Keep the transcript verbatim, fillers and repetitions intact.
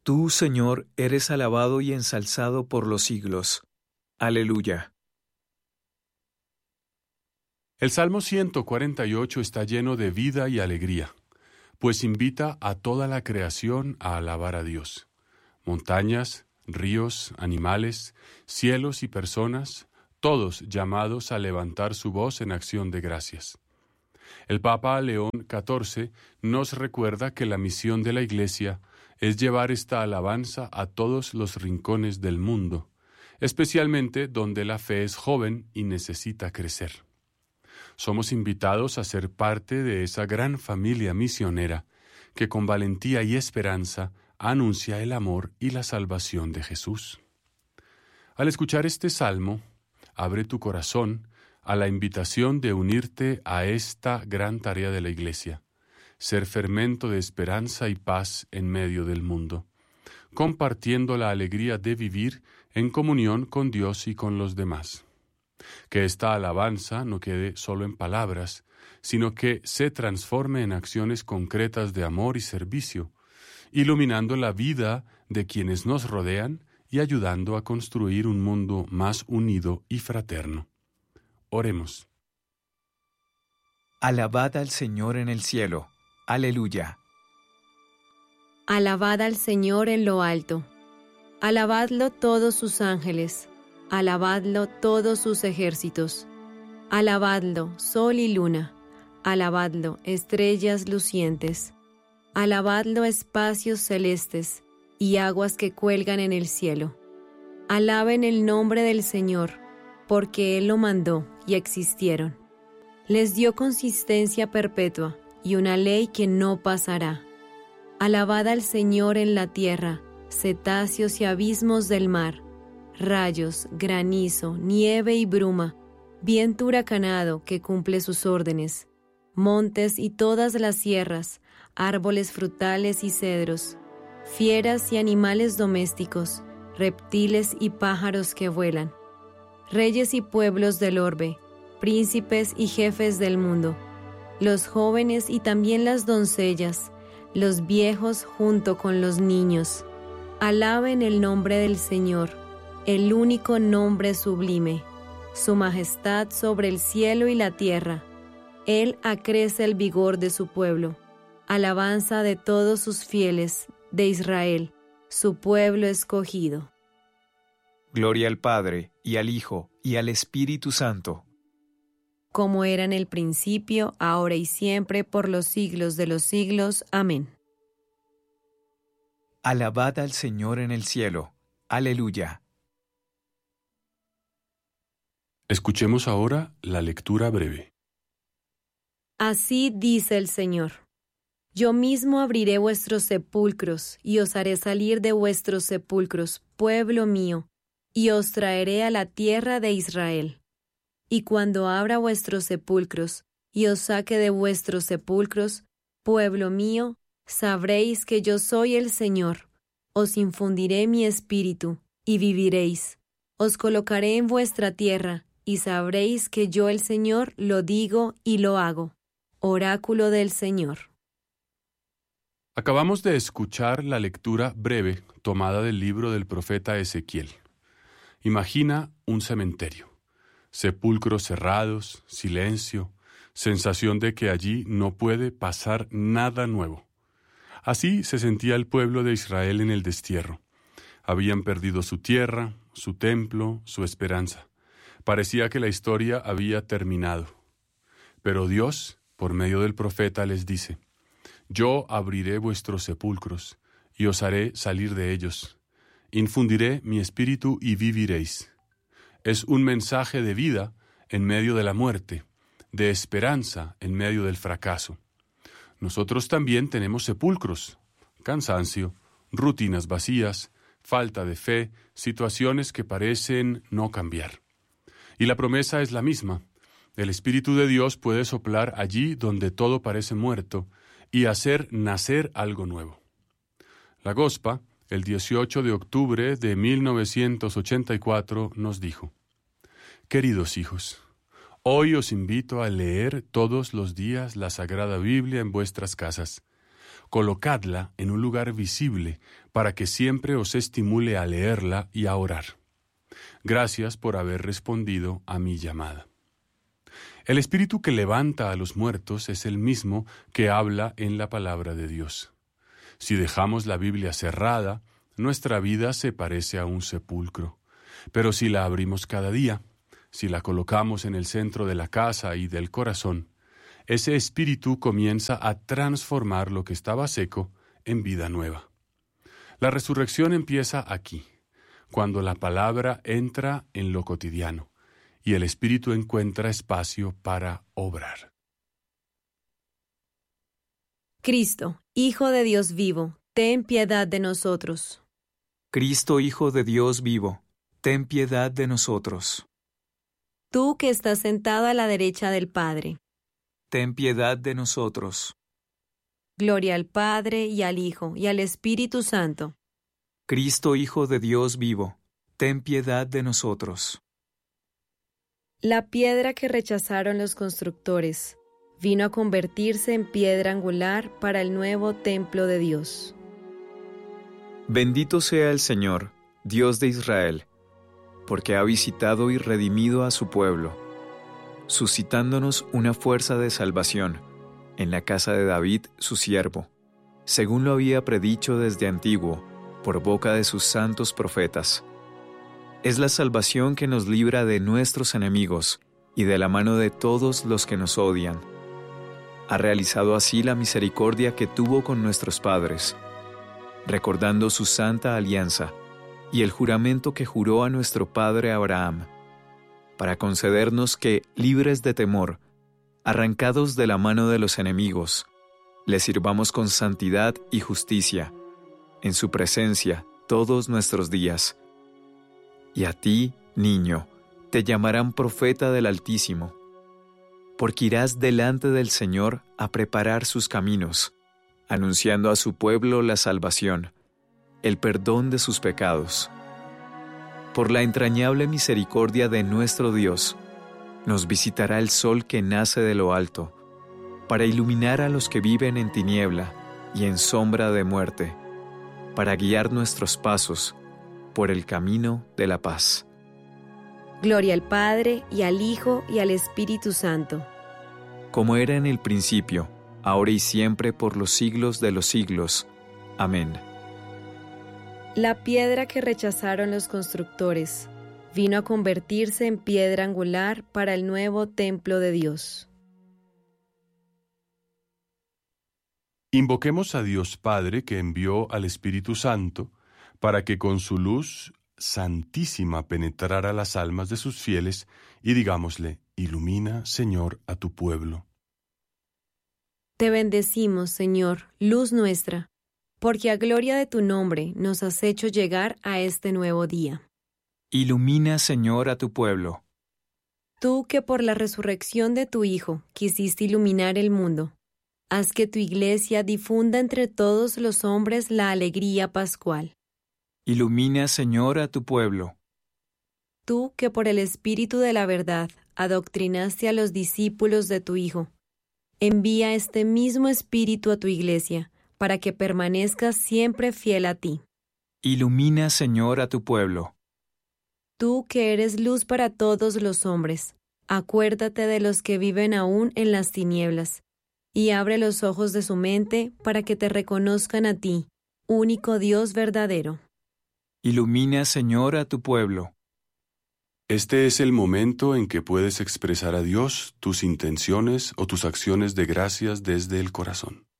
Tú, Señor, eres alabado y ensalzado por los siglos. Aleluya. El Salmo ciento cuarenta y ocho está lleno de vida y alegría, pues invita a toda la creación a alabar a Dios. Montañas, ríos, animales, cielos y personas, todos llamados a levantar su voz en acción de gracias. El Papa León catorce nos recuerda que la misión de la Iglesia es llevar esta alabanza a todos los rincones del mundo, especialmente donde la fe es joven y necesita crecer. Somos invitados a ser parte de esa gran familia misionera que con valentía y esperanza anuncia el amor y la salvación de Jesús. Al escuchar este salmo, abre tu corazón a la invitación de unirte a esta gran tarea de la Iglesia, ser fermento de esperanza y paz en medio del mundo, compartiendo la alegría de vivir en comunión con Dios y con los demás. Que esta alabanza no quede solo en palabras, sino que se transforme en acciones concretas de amor y servicio, iluminando la vida de quienes nos rodean y ayudando a construir un mundo más unido y fraterno. Oremos. Alabad al Señor en el cielo. Aleluya. Alabad al Señor en lo alto. Alabadlo todos sus ángeles. Alabadlo todos sus ejércitos. Alabadlo, sol y luna. Alabadlo, estrellas lucientes. Alabadlo, espacios celestes y aguas que cuelgan en el cielo. Alaben el nombre del Señor, porque Él lo mandó y existieron. Les dio consistencia perpetua y una ley que no pasará. Alabad al Señor en la tierra, cetáceos y abismos del mar, rayos, granizo, nieve y bruma, viento huracanado que cumple sus órdenes, montes y todas las sierras, árboles frutales y cedros, fieras y animales domésticos, reptiles y pájaros que vuelan, reyes y pueblos del orbe, príncipes y jefes del mundo, los jóvenes y también las doncellas, los viejos junto con los niños. Alaben el nombre del Señor, el único nombre sublime, su majestad sobre el cielo y la tierra. Él acrece el vigor de su pueblo, alabanza de todos sus fieles, de Israel, su pueblo escogido. Gloria al Padre, y al Hijo, y al Espíritu Santo. Como era en el principio, ahora y siempre, por los siglos de los siglos. Amén. Alabad al Señor en el cielo. Aleluya. Escuchemos ahora la lectura breve. Así dice el Señor: Yo mismo abriré vuestros sepulcros, y os haré salir de vuestros sepulcros, pueblo mío, y os traeré a la tierra de Israel. Y cuando abra vuestros sepulcros, y os saque de vuestros sepulcros, pueblo mío, sabréis que yo soy el Señor. Os infundiré mi espíritu, y viviréis. Os colocaré en vuestra tierra, y sabréis que yo el Señor lo digo y lo hago. Oráculo del Señor. Acabamos de escuchar la lectura breve tomada del libro del profeta Ezequiel. Imagina un cementerio. Sepulcros cerrados, silencio, sensación de que allí no puede pasar nada nuevo. Así se sentía el pueblo de Israel en el destierro. Habían perdido su tierra, su templo, su esperanza. Parecía que la historia había terminado. Pero Dios, por medio del profeta, les dice: Yo abriré vuestros sepulcros, y os haré salir de ellos. Infundiré mi espíritu y viviréis. Es un mensaje de vida en medio de la muerte, de esperanza en medio del fracaso. Nosotros también tenemos sepulcros, cansancio, rutinas vacías, falta de fe, situaciones que parecen no cambiar. Y la promesa es la misma. El Espíritu de Dios puede soplar allí donde todo parece muerto y hacer nacer algo nuevo. La Gospa, el dieciocho de octubre de mil novecientos ochenta y cuatro, nos dijo: Queridos hijos, hoy os invito a leer todos los días la Sagrada Biblia en vuestras casas, Colocadla en un lugar visible para que siempre os estimule a leerla y a orar. Gracias por haber respondido a mi llamada. El Espíritu que levanta a los muertos es el mismo que habla en la palabra de Dios. Si dejamos la Biblia cerrada, nuestra vida se parece a un sepulcro. Pero si la abrimos cada día, si la colocamos en el centro de la casa y del corazón, ese Espíritu comienza a transformar lo que estaba seco en vida nueva. La resurrección empieza aquí, cuando la palabra entra en lo cotidiano y el Espíritu encuentra espacio para obrar. Cristo, Hijo de Dios vivo, ten piedad de nosotros. Cristo, Hijo de Dios vivo, ten piedad de nosotros. Tú que estás sentado a la derecha del Padre, ten piedad de nosotros. Gloria al Padre y al Hijo y al Espíritu Santo. Cristo, Hijo de Dios vivo, ten piedad de nosotros. La piedra que rechazaron los constructores vino a convertirse en piedra angular para el nuevo templo de Dios. Bendito sea el Señor, Dios de Israel, porque ha visitado y redimido a su pueblo, suscitándonos una fuerza de salvación en la casa de David, su siervo, según lo había predicho desde antiguo, por boca de sus santos profetas. Es la salvación que nos libra de nuestros enemigos y de la mano de todos los que nos odian. Ha realizado así la misericordia que tuvo con nuestros padres, recordando su santa alianza y el juramento que juró a nuestro padre Abraham, para concedernos que, libres de temor, arrancados de la mano de los enemigos, le sirvamos con santidad y justicia, en su presencia todos nuestros días. Y a ti, niño, te llamarán profeta del Altísimo, porque irás delante del Señor a preparar sus caminos, anunciando a su pueblo la salvación, el perdón de sus pecados. Por la entrañable misericordia de nuestro Dios, nos visitará el sol que nace de lo alto, para iluminar a los que viven en tiniebla y en sombra de muerte, para guiar nuestros pasos por el camino de la paz. Gloria al Padre, y al Hijo, y al Espíritu Santo. Como era en el principio, ahora y siempre, por los siglos de los siglos. Amén. La piedra que rechazaron los constructores vino a convertirse en piedra angular para el nuevo templo de Dios. Invoquemos a Dios Padre que envió al Espíritu Santo para que con su luz santísima penetrara las almas de sus fieles y digámosle: ilumina, Señor, a tu pueblo. Te bendecimos, Señor, luz nuestra, porque a gloria de tu nombre nos has hecho llegar a este nuevo día. Ilumina, Señor, a tu pueblo. Tú que por la resurrección de tu Hijo quisiste iluminar el mundo, haz que tu Iglesia difunda entre todos los hombres la alegría pascual. Ilumina, Señor, a tu pueblo. Tú que por el Espíritu de la verdad adoctrinaste a los discípulos de tu Hijo, envía este mismo Espíritu a tu Iglesia, para que permanezcas siempre fiel a ti. Ilumina, Señor, a tu pueblo. Tú que eres luz para todos los hombres, acuérdate de los que viven aún en las tinieblas, y abre los ojos de su mente para que te reconozcan a ti, único Dios verdadero. Ilumina, Señor, a tu pueblo. Este es el momento en que puedes expresar a Dios tus intenciones o tus acciones de gracias desde el corazón.